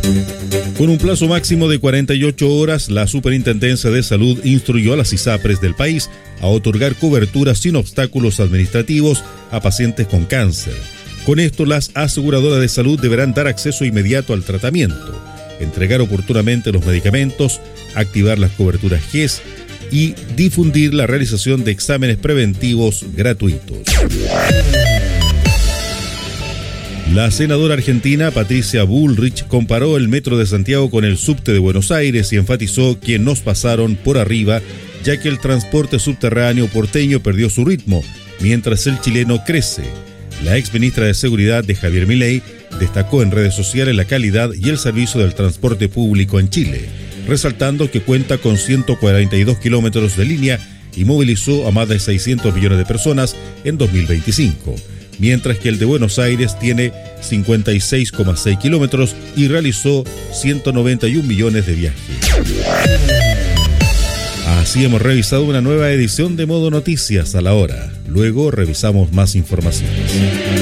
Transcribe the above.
Con un plazo máximo de 48 horas, la Superintendencia de Salud instruyó a las ISAPRES del país a otorgar cobertura sin obstáculos administrativos a pacientes con cáncer. Con esto, las aseguradoras de salud deberán dar acceso inmediato al tratamiento, entregar oportunamente los medicamentos, activar las coberturas GES y difundir la realización de exámenes preventivos gratuitos. La senadora argentina Patricia Bullrich comparó el Metro de Santiago con el subte de Buenos Aires y enfatizó que nos pasaron por arriba, ya que el transporte subterráneo porteño perdió su ritmo, mientras el chileno crece. La exministra de Seguridad de Javier Milei destacó en redes sociales la calidad y el servicio del transporte público en Chile, resaltando que cuenta con 142 kilómetros de línea y movilizó a más de 600 millones de personas en 2025. Mientras que el de Buenos Aires tiene 56,6 kilómetros y realizó 191 millones de viajes. Así hemos revisado una nueva edición de Modo Noticias a la hora. Luego revisamos más informaciones.